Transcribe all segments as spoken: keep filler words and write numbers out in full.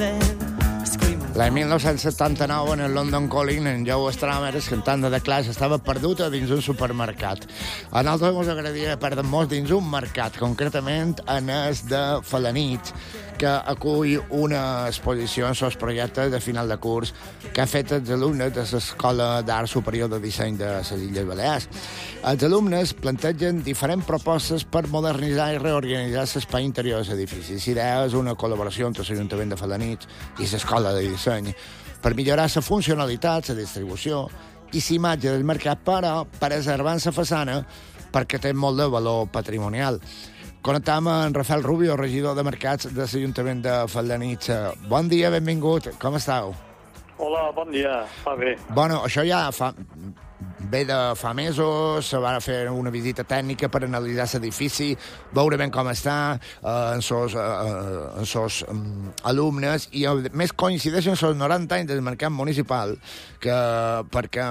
L'any mil nou-cents setanta-nou, en el London Calling, en Joe Strummer, el cantant de The Clash, estava perdut a dins un supermercat. A nosaltres ens agradaria perdre-nos dins un mercat, concretament en el de Felanitx, que acull una exposició en els projectes de final de curs que ha fet els alumnes de l'Escola d'Art Superior de Disseny de les Illes Balears. Els alumnes plantegen diferents propostes per modernitzar i reorganitzar l'espai interior de l'edifici. L'idea és una col·laboració entre l'Ajuntament de Felanitx i l'Escola de Disseny per millorar la funcionalitat, la distribució i l'imatge del mercat, però preservant la façana perquè té molt de valor patrimonial. Connectam amb Rafael Rubio, regidor de Mercats de l'Ajuntament de Felanitx. Bon dia, benvingut. Com esteu? Hola, bon dia. Va bé. Bueno, això ja fa... ve de fa mesos, se va fer una visita tècnica per analitzar l'edifici, veure ben com està, eh, en sos, eh, en sos um, alumnes, i a més coincideixen els noranta anys del mercat municipal, que, perquè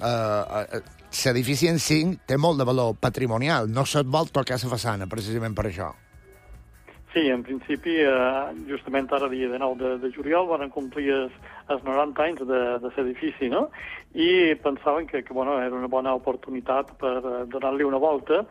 eh, l'edifici en si té molt de valor patrimonial, no se't vol tocar la façana, precisament per això. Sí, en principi, eh, justament ara, dia de nou de, de juliol, van complir els, els noranta anys de, de l'edifici, no? I pensaven que, que bueno, era una bona oportunitat per uh, donar-li una volta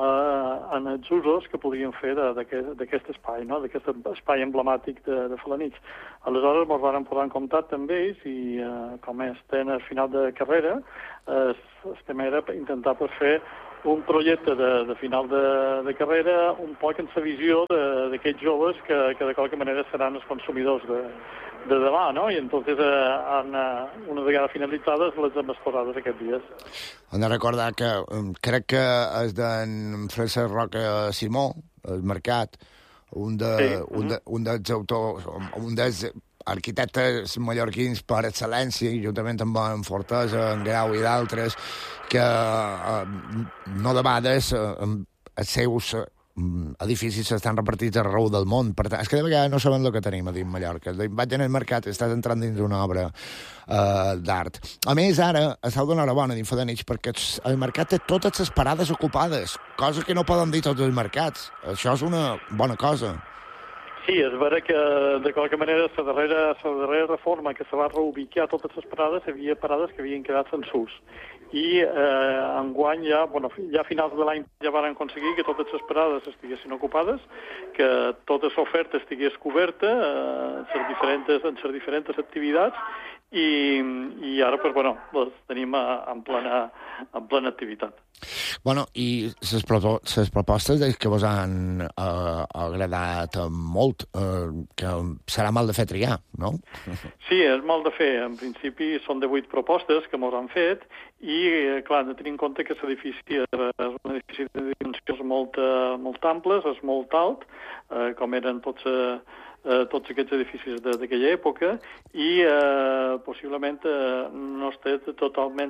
uh, en els usos que podrien fer d'aquest espai, no? D'aquest espai emblemàtic de, de Felanitx. Aleshores, ens van posar en contacte amb ells i, uh, com estem al final de carrera, uh, el tema era intentar per fer un projecte de, de final de, de carrera un poc en la visió d'aquests joves que, que de qualque manera seran els consumidors de, de demà, no? I entonces, eh, han, una vegada finalitzades, les hem exposades aquests dies. Hem de recordar que um, crec que és d'en Francesc Roca Simó, el Mercat, un, de, sí. un, de, un dels autors, un dels arquitectes mallorquins per excel·lència, i juntament amb en Fortesa, en Grau i d'altres, que eh, no debades eh, els seus eh, edificis estan repartits arreu del món. Per tant, és que de vegades no sabem el que tenim a dir Mallorca. Vaig en el mercat i estàs entrant dins una obra eh, d'art. A més, ara, esteu d'enhorabona dins Felanitx perquè el mercat té totes les parades ocupades, cosa que no poden dir tots els mercats. Això és una bona cosa. Sí, és vera que, de qualque manera, la darrera, la darrera reforma que se va reubicar totes les parades, hi havia parades que havien quedat sense ús. I eh, enguany ja, bueno, ja a finals de l'any ja van aconseguir que totes les parades estiguessin ocupades, que tota l'oferta estigués coberta eh, en les diferents, en les diferents activitats, i, i ara, pues, bueno, les tenim en plena, en plena activitat. Bueno, i les propostes que vos han eh, agradat molt, eh, que serà mal de fer triar, no? Sí, és mal de fer. En principi són de vuit propostes que mos han fet i, clar, hem de tenir en compte que l'edifici és un edifici de dimensions molt, molt amples, és molt alt, eh, com eren tots... Eh, Eh, tots aquests edificis d'aquella època i eh, possiblement eh, no està totalment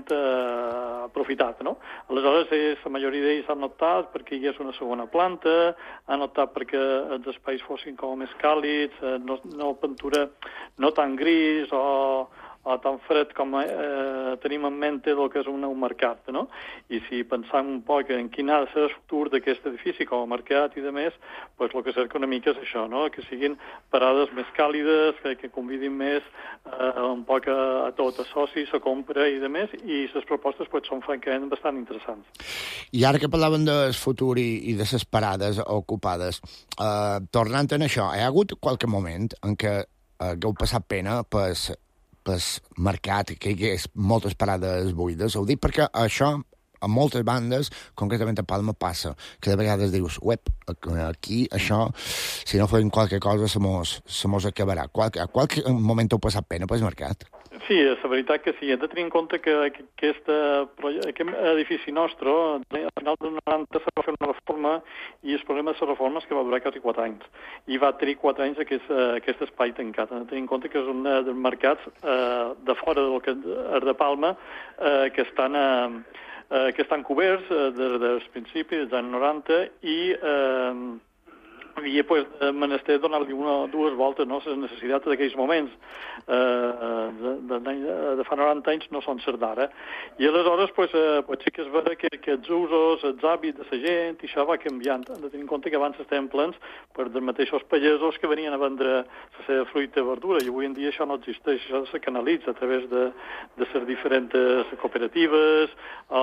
eh, aprofitat, no? Aleshores, eh, la majoria d'ells han optat perquè hi hagués una segona planta, han optat perquè els espais fossin com més càlids, eh, no, no pintura no tan gris o, o tan fred com eh, tenim en mente del que és un, un mercat, no? I si pensam un poc en quin ha de ser el futur d'aquest edifici com a mercat i de més, pues, el que cerca una mica és això, no? Que siguin parades més càlides, que, que convidin més eh, un poc a, a tot, a socis, a compra i de més, i les propostes pues, són francament bastant interessants. I ara que parlaven del futur i, i de les parades ocupades, eh, tornant en això, hi ha hagut qualque moment en què eh, hagueu passat pena per pel mercat, que hi hagués moltes parades buides? Ho dic perquè això, a moltes bandes, concretament a Palma, passa, que de vegades dius, uep, aquí això, si no fem qualque cosa, se mos, se mos acabarà. Qualque, a qualque moment heu passat pena pel mercat? Sí, és la veritat que sí. Hem de tenir en compte que aquest, aquest edifici nostre, al final dels noranta se va fer una reforma i el problema de la reforma és que va durar quasi quatre anys. I va tenir quatre anys aquest, aquest espai tancat. Hem de tenir en compte que és un dels mercats eh, de fora del que és de Palma eh, que estan... Eh, Eh, que estan coberts eh, des del principi dels anys noranta i, eh, havia pues, menester donar-li una o dues voltes, no? Les necessitats d'aquells moments eh, de, de, de fa noranta anys no són ser d'ara. I aleshores pues, eh, pues sí que és vera que, que els usos, els hàbits de la gent, i això va canviant. Hem de tenir en compte que abans estem plens per dels mateixos pagesos que venien a vendre la seva fruita i verdura, i avui en dia això no existeix, això se canalitza a través de, de les diferents cooperatives o,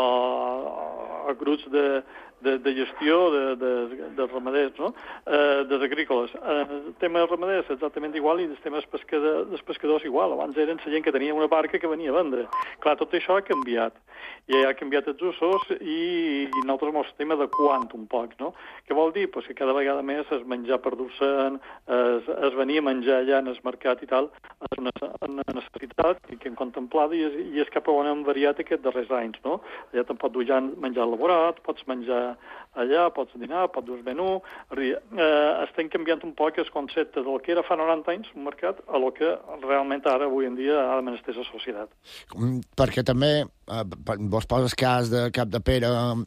o grups de De, de gestió de, de, dels ramaders, no? eh, dels agrícoles. Eh, el tema dels ramaders exactament igual i el tema dels, pescador, dels pescadors igual. Abans eren la gent que tenia una barca que venia a vendre. Clar, tot això ha canviat. I ha canviat els usos i, i nosaltres ens estem adequant un poc, no? Què vol dir? Pues que cada vegada més es menjar per dur-se'n, es, es venia a menjar allà en el mercat i tal, és una, una necessitat que hem contemplat i és, i és cap a on hem variat aquests darrers anys, no? Allà te'n pot dur ja menjar elaborat, pots menjar allà, pots dinar, pots dur el menú. Eh, estem canviant un poc el concepte del que era fa noranta anys un mercat a lo que realment ara, avui en dia, ha de menester la societat. Perquè també eh, vos poses cas de Cap de Pere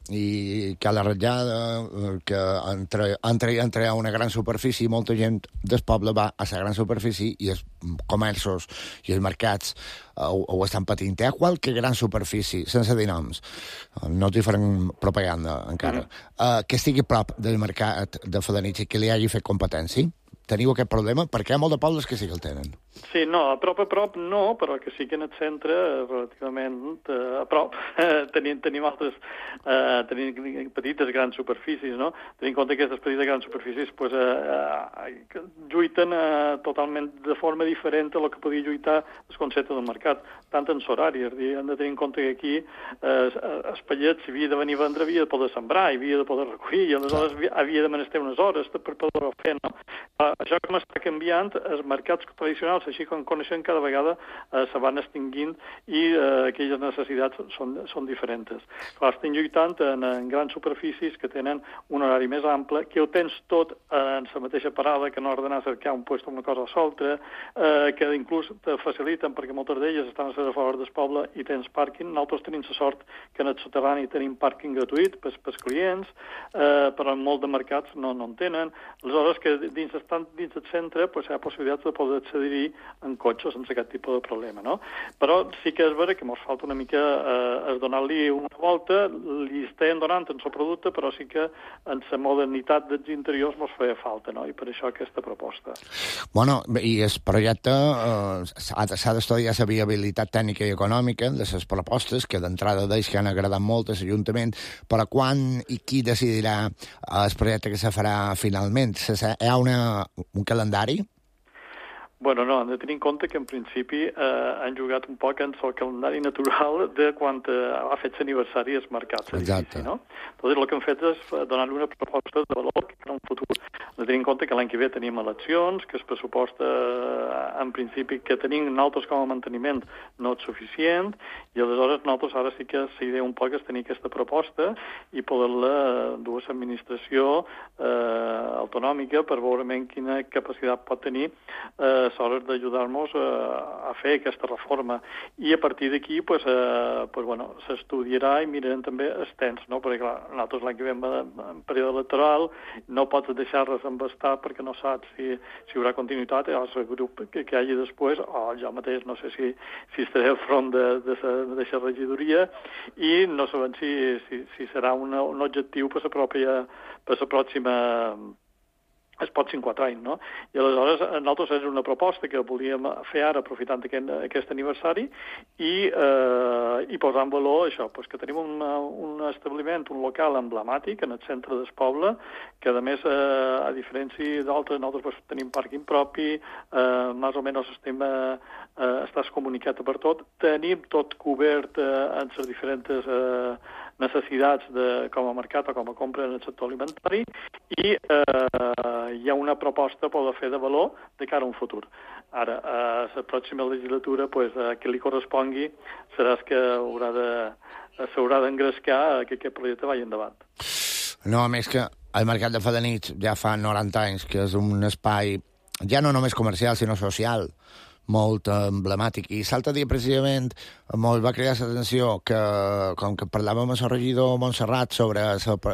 i Cala Ratllada, eh, que entre, entre, entre una gran superfície, molta gent del poble va a la gran superfície i els comerços i els mercats eh, ho, ho estan patint. Hi ha qualque gran superfície, sense dir noms, no t'hi farem propaganda encara, mm -hmm. uh, que estigui a prop del mercat de Felanitx i que li hagi fet competència? Teniu aquest problema? Perquè hi ha molt de pobles que sí que el tenen. Sí, no, a prop a prop no, però que sí que en el centre, relativament eh, a prop, eh, tenim, tenim altres eh, tenim petites grans superfícies, no? Tenim en compte que aquestes petites grans superfícies pues, eh, eh, lluiten eh, totalment de forma diferent a lo que podia lluitar el concepte del mercat, tant en l'horari. Hem de tenir en compte que aquí eh, els pallets, si havia de venir a vendre, havia de poder sembrar, havia de poder recollir, i aleshores havia de menester unes hores per poder-ho fer, no? Això com està canviant, els mercats tradicionals, així com coneixem, cada vegada eh, se van extinguint i eh, aquelles necessitats són, són diferents. Clar, estem lluitant en, en grans superfícies que tenen un horari més ample, que ho tens tot en la mateixa parada, que no has d'anar a cercar un lloc una cosa a l'altra, eh, que inclús te faciliten, perquè moltes d'elles estan a ser a favor del poble i tens pàrquing. Nosaltres tenim la sort que en el soterrani tenim pàrquing gratuït pels, pels clients, eh, però en molts de mercats no, no en tenen. Aleshores, que dins estan dins del centre pues, hi ha possibilitats de poder accedir en cotxe sense aquest tipus de problema, no? Però sí que és vera que ens falta una mica eh, es donar-li una volta, li estem donant en el producte, però sí que en la modernitat dels interiors ens feia falta, no? I per això aquesta proposta. Bueno, i el projecte eh, s'ha d'estudiar la viabilitat tècnica i econòmica de les propostes, que d'entrada d'ells que han agradat molt a l'Ajuntament, però quan i qui decidirà el projecte que se farà finalment? Hi ha una, un calendari? Bueno, no, hem de tenir en compte que en principi eh, han jugat un poc en el calendari natural de quan eh, ha fet l'aniversari el mercat. Exacte. No? Entonces, el que hem fet és donar-li una proposta de valor per a un futur. Hem de tenir en compte que l'any que ve tenim eleccions, que el pressupost eh, en principi que tenim nosaltres com a manteniment no és suficient, i aleshores nosaltres ara sí que la idea un poc és tenir aquesta proposta i poder-la dur a l'administració eh, autonòmica per veure quina capacitat pot tenir eh, hores d'ajudar-nos a, a fer aquesta reforma. I a partir d'aquí pues, eh, pues, bueno, s'estudiarà i mirarem també els temps, no? Perquè clar, nosaltres l'any que ve en període electoral no pots deixar res embastar perquè no saps si, si hi haurà continuïtat o el grup que, que hi hagi després, o jo mateix no sé si, si estaré al front de, de, de, de la regidoria i no sabem si, si, si serà una, un objectiu per la pròpia, per la pròxima es pot ser en quatre anys, no? I aleshores nosaltres és una proposta que volíem fer ara aprofitant aquest, aquest aniversari i, eh, i posar en valor això, pues que tenim un, un establiment, un local emblemàtic en el centre del poble, que a més, eh, a diferència d'altres, nosaltres pues, tenim pàrquing propi, eh, més o menys estem, eh, eh, estàs comunicat per tot, tenim tot cobert eh, en les diferents eh, necessitats de, com a mercat o com a compra en el sector alimentari i eh, hi ha una proposta per fer de valor de cara a un futur. Ara, a la pròxima legislatura, pues, a que li correspongui, serà que haurà de, s'haurà d'engrescar que aquest projecte vagi endavant. No, a més que el mercat de Felanitx ja fa noranta anys que és un espai ja no només comercial, sinó social, molt emblemàtic. I l'altre dia, precisament, molt va cridar l'atenció que, com que parlàvem amb el regidor Montserrat sobre la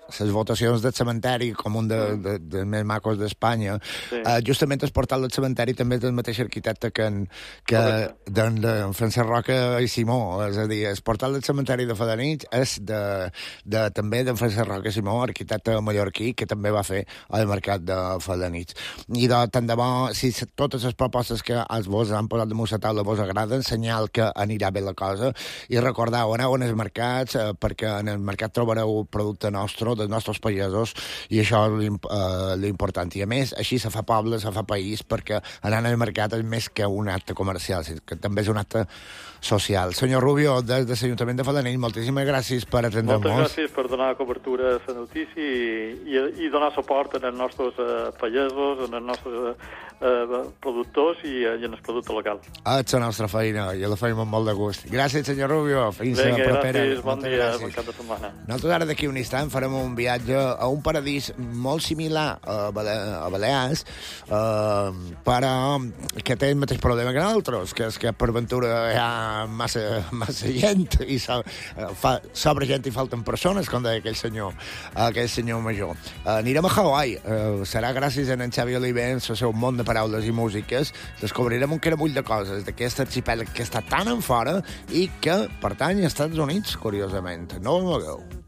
les votacions del cementeri com un dels de, de, de més macos d'Espanya, sí. uh, justament el portal del cementeri també és del mateix arquitecte que, en, que d'en de Francesc Roca i Simó. És a dir, el portal del cementeri de Felanitx és de, de, també d'en Francesc Roca i Simó, arquitecte mallorquí, que també va fer el mercat de Felanitx. I de, tant de bo, si totes les propostes que els vos han posat damunt la taula vos agraden, senyal que anirà bé la cosa. I recordeu, aneu en els mercats, eh, perquè en el mercat trobareu producte nostre, dels nostres països, i això és l'important. I a més, així se fa poble, se fa país, perquè anar al mercat és més que un acte comercial, que també és un acte social. Senyor Rubio, des de l'Ajuntament de Felanitx, moltíssimes gràcies per atendre'ns. Moltes gràcies per donar cobertura a la notícia i, i, i donar suport als nostres eh, pagesos, als nostres eh, productors i, i en el producte local. És la nostra feina, i la feina amb molt de gust. Gràcies, senyor Rubio. Fins Vinga, a propera. Gràcies, bon dia, gràcies. Bon cap de setmana. Nosaltres ara d'aquí un instant farem un viatge a un paradís molt similar a, Bale a Balears, eh, però que té el mateix problema que nosaltres, que és que per ventura hi ha massa, massa gent i so, fa, sobra gent i falten persones, com deia aquell senyor, aquell senyor major. Eh, anirem a Hawaii. Eh, serà gràcies a en Xavi Oliver, el seu món de paraules i músiques, descobrirem un caramull de coses d'aquest arxipèlag que està tan en fora i que pertany als Estats Units, curiosament. No ho amagueu.